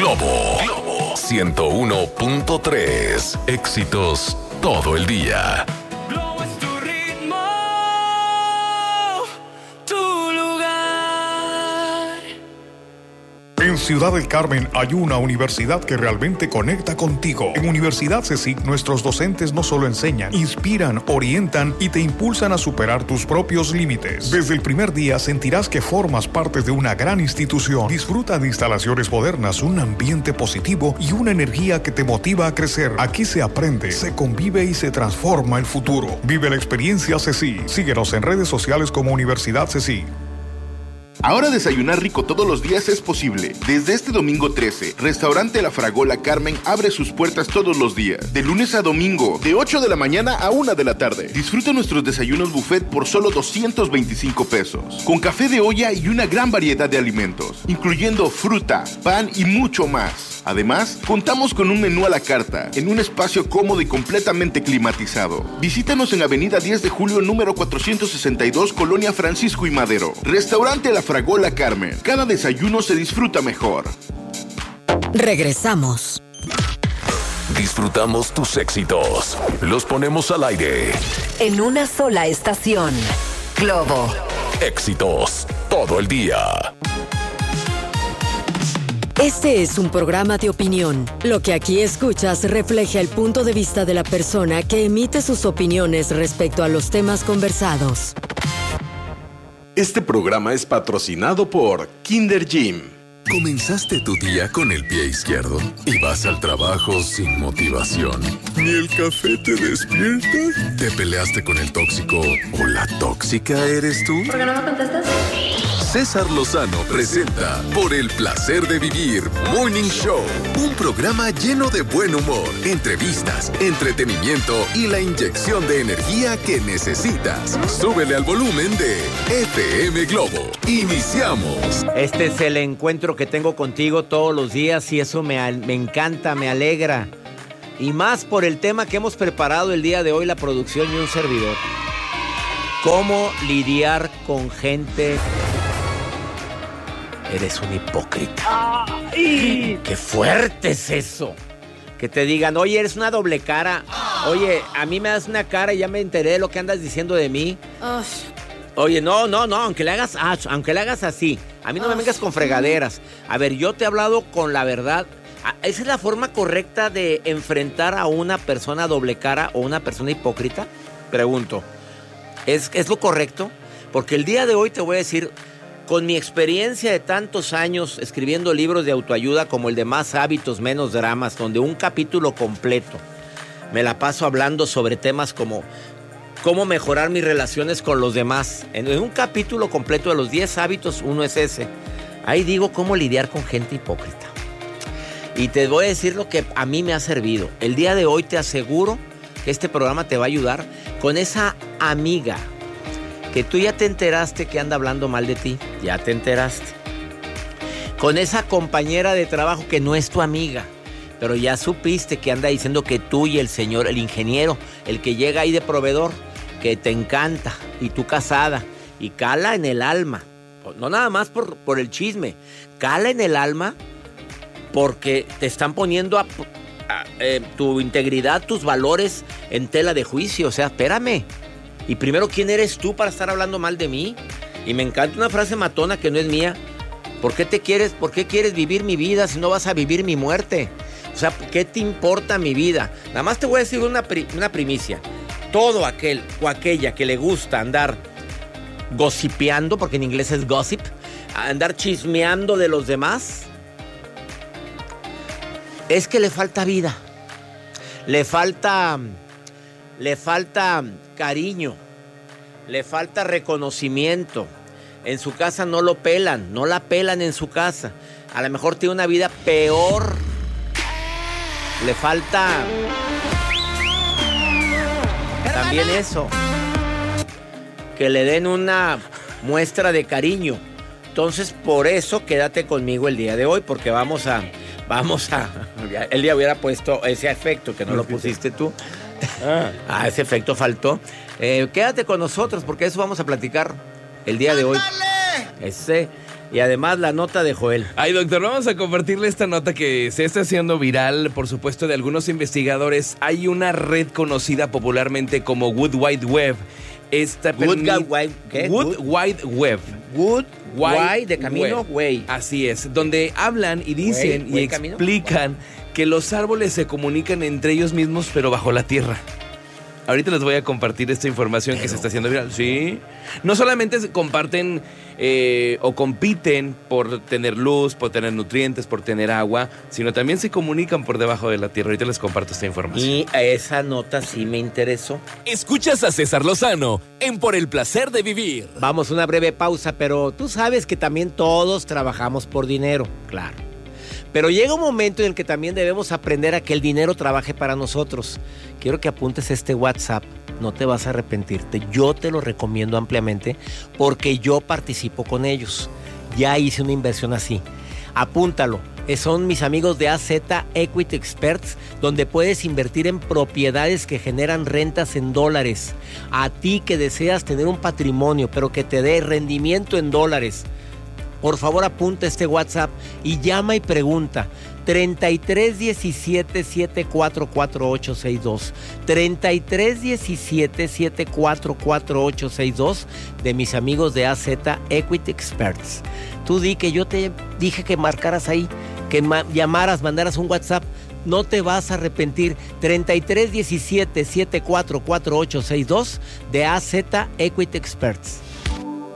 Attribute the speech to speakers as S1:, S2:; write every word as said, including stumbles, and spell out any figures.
S1: Globo. Globo ciento uno punto tres. Éxitos todo el día.
S2: En Ciudad del Carmen hay una universidad que realmente conecta contigo. En Universidad CECIC, nuestros docentes no solo enseñan, inspiran, orientan y te impulsan a superar tus propios límites. Desde el primer día sentirás que formas parte de una gran institución. Disfruta de instalaciones modernas, un ambiente positivo y una energía que te motiva a crecer. Aquí se aprende, se convive y se transforma el futuro. Vive la experiencia CECIC. Síguenos en redes sociales como Universidad CECIC.
S3: Ahora desayunar rico todos los días es posible. Desde este domingo trece, Restaurante La Fragola Carmen abre sus puertas todos los días, de lunes a domingo, de ocho de la mañana a una de la tarde. Disfruta nuestros desayunos buffet por solo doscientos veinticinco pesos, con café de olla y una gran variedad de alimentos, incluyendo fruta, pan y mucho más. Además, contamos con un menú a la carta, en un espacio cómodo y completamente climatizado. Visítanos en Avenida diez de julio, número cuatrocientos sesenta y dos, Colonia Francisco y Madero. Restaurante La Fragola Carmen. Cada desayuno se disfruta mejor.
S4: Regresamos.
S1: Disfrutamos tus éxitos. Los ponemos al aire.
S4: En una sola estación. Globo.
S1: Éxitos todo el día.
S4: Este es un programa de opinión. Lo que aquí escuchas refleja el punto de vista de la persona que emite sus opiniones respecto a los temas conversados.
S5: Este programa es patrocinado por Kinder Gym.
S1: ¿Comenzaste tu día con el pie izquierdo y vas al trabajo sin motivación? ¿Ni el café te despierta? ¿Te peleaste con el tóxico o la tóxica eres tú?
S6: ¿Por qué no me contestas?
S1: César Lozano presenta Por el Placer de Vivir Morning Show, un programa lleno de buen humor, entrevistas, entretenimiento y la inyección de energía que necesitas. Súbele al volumen de F M Globo. Iniciamos.
S7: Este es el encuentro que tengo contigo todos los días y eso me, me encanta, me alegra. Y más por el tema que hemos preparado el día de hoy, la producción y un servidor. ¿Cómo lidiar con gente? Eres un hipócrita. ¡Ay! ¡Qué fuerte es eso! Que te digan, oye, eres una doble cara. Oye, a mí me das una cara y ya me enteré de lo que andas diciendo de mí. Uf. Oye, no, no, no, aunque le hagas, ah, aunque le hagas así. A mí no Uf. me vengas con fregaderas. A ver, yo te he hablado con la verdad. ¿Esa es la forma correcta de enfrentar a una persona doble cara o una persona hipócrita? Pregunto. ¿Es, es lo correcto? Porque el día de hoy te voy a decir, con mi experiencia de tantos años escribiendo libros de autoayuda como el de Más Hábitos, Menos Dramas, donde un capítulo completo me la paso hablando sobre temas como cómo mejorar mis relaciones con los demás. En un capítulo completo de los diez hábitos, uno es ese. Ahí digo cómo lidiar con gente hipócrita. Y te voy a decir lo que a mí me ha servido. El día de hoy te aseguro que este programa te va a ayudar con esa amiga que tú ya te enteraste que anda hablando mal de ti. Ya te enteraste. Con esa compañera de trabajo que no es tu amiga, pero ya supiste que anda diciendo que tú y el señor, el ingeniero, el que llega ahí de proveedor, que te encanta, y tú casada, y cala en el alma. No nada más por, por el chisme. Cala en el alma porque te están poniendo a, a, eh, tu integridad, tus valores en tela de juicio. O sea, espérame. Y primero, ¿quién eres tú para estar hablando mal de mí? Y me encanta una frase matona que no es mía. ¿Por qué te quieres, por qué quieres vivir mi vida si no vas a vivir mi muerte? O sea, ¿qué te importa mi vida? Nada más te voy a decir una, una primicia. Todo aquel o aquella que le gusta andar gossipeando, porque en inglés es gossip, andar chismeando de los demás, es que le falta vida. Le falta... Le falta cariño, le falta reconocimiento. En su casa no lo pelan, no la pelan en su casa. A lo mejor tiene una vida peor. Le falta también eso, que le den una muestra de cariño. Entonces, por eso quédate conmigo el día de hoy, porque vamos a, vamos a, el día hubiera puesto ese efecto que no lo pusiste tú. Ah, ah, ese efecto faltó. Eh, quédate con nosotros porque eso vamos a platicar el día de hoy. Ese, Y además la nota de Joel.
S6: Ay, doctor, vamos a compartirle esta nota que se está haciendo viral, por supuesto, de algunos investigadores. Hay una red conocida popularmente como Wood Wide Web. Esta
S7: Wood
S6: permi-
S7: Wide, ¿qué?
S6: Wood Wide Web.
S7: Wood
S6: Wide
S7: Wide de camino, güey.
S6: Así es, donde hablan y dicen
S7: Güey,
S6: y
S7: güey, camino.
S6: explican que los árboles se comunican entre ellos mismos, pero bajo la tierra. Ahorita les voy a compartir esta información pero... que se está haciendo viral. Sí. No solamente se comparten eh, o compiten por tener luz, por tener nutrientes, por tener agua, sino también se comunican por debajo de la tierra. Ahorita les comparto esta información.
S7: Y a esa nota sí me interesó.
S8: Escuchas a César Lozano en Por el Placer de Vivir.
S7: Vamos a una breve pausa, pero tú sabes que también todos trabajamos por dinero, claro. Pero llega un momento en el que también debemos aprender a que el dinero trabaje para nosotros. Quiero que apuntes este WhatsApp, no te vas a arrepentirte. Yo te lo recomiendo ampliamente porque yo participo con ellos. Ya hice una inversión así. Apúntalo. Son mis amigos de A Z Equity Experts, donde puedes invertir en propiedades que generan rentas en dólares. A ti que deseas tener un patrimonio, pero que te dé rendimiento en dólares. Por favor, apunta este WhatsApp y llama y pregunta. treinta y tres diecisiete setenta y cuatro cuarenta y ocho sesenta y dos. treinta y tres diecisiete setenta y cuatro cuarenta y ocho sesenta y dos de mis amigos de A Z Equity Experts. Tú di que yo te dije que marcaras ahí, que ma- llamaras, mandaras un WhatsApp. No te vas a arrepentir. treinta y tres diecisiete setenta y cuatro cuarenta y ocho sesenta y dos de A Z Equity Experts.